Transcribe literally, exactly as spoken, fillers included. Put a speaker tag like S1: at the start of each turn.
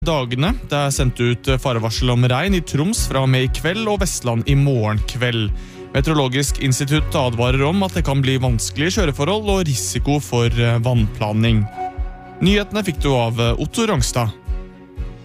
S1: Dagene. Det er sendt ut farevarsel om regn i Troms fra og med i kveld og Vestland i morgen kveld. Meteorologisk institutt advarer om at det kan bli vanskelige kjøreforhold og risiko for vannplaning. Nyhetene fikk du av Otto Rangstad.